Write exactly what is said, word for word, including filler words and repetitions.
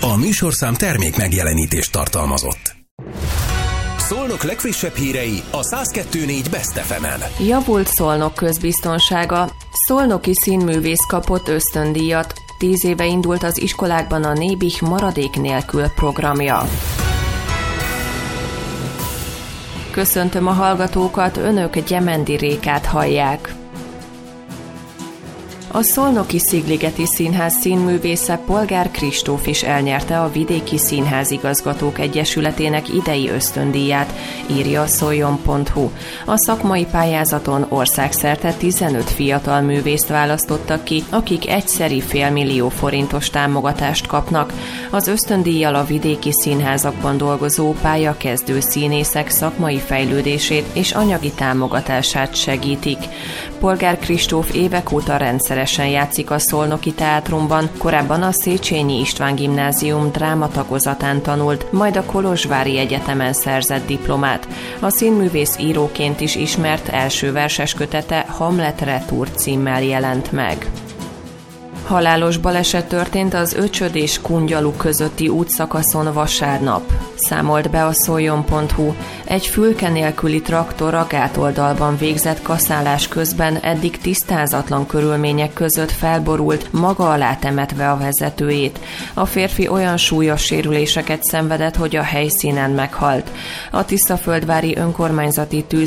A műsorszám termék megjelenítést tartalmazott. Szolnok legfrissebb hírei a száz kettő pont négy Best ef emen. Javult Szolnok közbiztonsága. Szolnoki színművész kapott ösztöndíjat. Tíz éve indult az iskolákban a Nébih maradék nélkül programja. Köszöntöm a hallgatókat, önök Gyemendi Rékát hallják. A Szolnoki Szigligeti Színház színművésze Polgár Kristóf is elnyerte a Vidéki Színházigazgatók Egyesületének idei ösztöndíját, írja a szoljon pont hu. A szakmai pályázaton országszerte tizenöt fiatal művészt választottak ki, akik egyszeri félmillió forintos támogatást kapnak. Az ösztöndíjjal a vidéki színházakban dolgozó pályakezdő színészek szakmai fejlődését és anyagi támogatását segítik. Polgár Kristóf évek óta rendszeresen játszik a Szolnoki Teátrumban, korábban a Széchenyi István Gimnázium drámatagozatán tanult, majd a Kolozsvári Egyetemen szerzett diplomát. A színművész íróként is ismert első verseskötete Hamlet Retúr címmel jelent meg. Halálos baleset történt az Öcsöd és Kungyalu közötti útszakaszon vasárnap. Számolt be a szoljon pont hu. Egy fülke nélküli traktor a gátoldalban végzett kaszálás közben eddig tisztázatlan körülmények között felborult, maga alá temetve a vezetőjét. A férfi olyan súlyos sérüléseket szenvedett, hogy a helyszínen meghalt. A Tiszaföldvári önkormányzati